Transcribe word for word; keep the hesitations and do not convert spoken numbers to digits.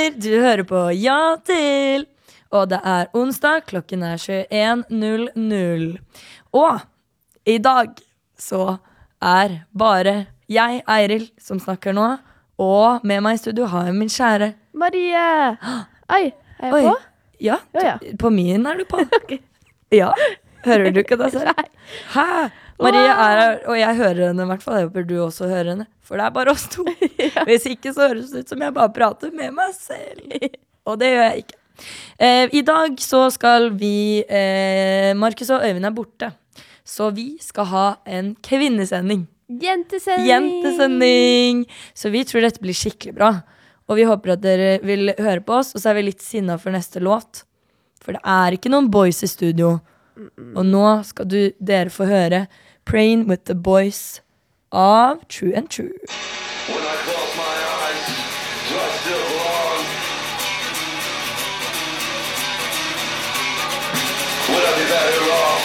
gutter, du hører på Ja til. Og det er onsdag, klokken er tjueen null null. Og i dag så er bare jeg, Eiril, som snakker nå. Og med meg i studio har jeg min kjære Marie. Oi, er jeg Oi. på? Ja, Ja, ja. på min er du på. Ok. Ja, hører du ikke det selv? Nei. Hæ? Marie er her, og jeg hører henne i hvert fall. Jeg håper du også hører henne, for det er bare oss to. Hvis ikke så høres det ut som jeg bare prater med meg selv. Og det gjør jeg ikke. Eh, I dag så skal vi eh, Markus og Øyvind er borte, så vi skal ha en kvinnesending. Jentesending. Jentesending. Så vi tror dette blir skikkelig bra. Og vi håper at dere vil høre på oss. Og så er vi litt sinna for neste låt, for det er ikke noen boys i studio. Og nå skal du, dere få høre Praying with the Boys av True and True. When I close my eyes, do I still belong? Would I be better off?